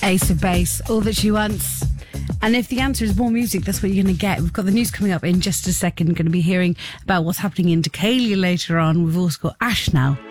Ace of Base, All That She Wants. And if the answer is more music, that's what you're going to get. We've got the news coming up in just a second. Going to be hearing about what's happening in Decalia later on. We've also got Ash now.